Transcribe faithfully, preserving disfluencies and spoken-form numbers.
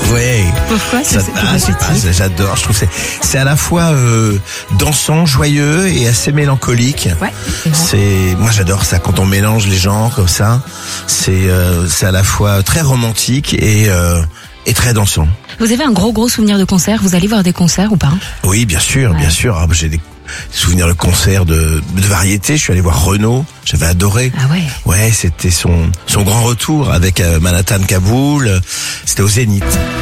Ouais. Pourquoi Ça, c'est, ah, c'est pas, c'est- j'adore. Je trouve que c'est, c'est à la fois euh, dansant, joyeux et assez mélancolique. Ouais. C'est, moi j'adore ça quand on mélange les genres comme ça. C'est, euh, c'est à la fois très romantique et euh, et très dansant. Vous avez un gros gros souvenir de concert? Vous allez voir des concerts ou pas? Oui, bien sûr, Ouais. bien sûr. Ah, j'ai des souvenirs de concerts de, de variété. Je suis allé voir Renaud. J'avais adoré. Ah ouais. Ouais, c'était son son grand retour avec euh, Manhattan Kaboul. C'était au Zénith.